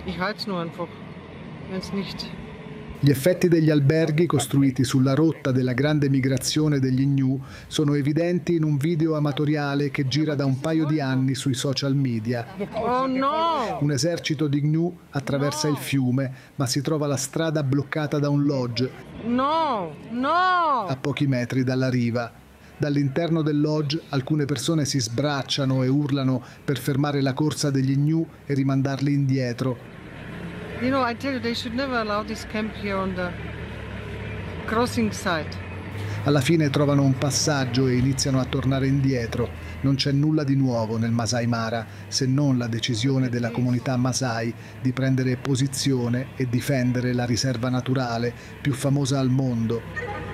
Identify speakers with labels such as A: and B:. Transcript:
A: Ich halte es nur einfach, wenn es nicht.
B: Gli effetti degli alberghi costruiti sulla rotta della grande migrazione degli Gnu sono evidenti in un video amatoriale che gira da un paio di anni sui social media.
A: Oh no!
B: Un esercito di Gnu attraversa il fiume, ma si trova la strada bloccata da un lodge
A: No! No!
B: a pochi metri dalla riva. Dall'interno del lodge alcune persone si sbracciano e urlano per fermare la corsa degli Gnu e rimandarli indietro.
A: You know, I tell you, they should never allow this camp here on the crossing side.
B: Alla fine trovano un passaggio e iniziano a tornare indietro. Non c'è nulla di nuovo nel Masai Mara, se non la decisione della comunità Masai di prendere posizione e difendere la riserva naturale più famosa al mondo.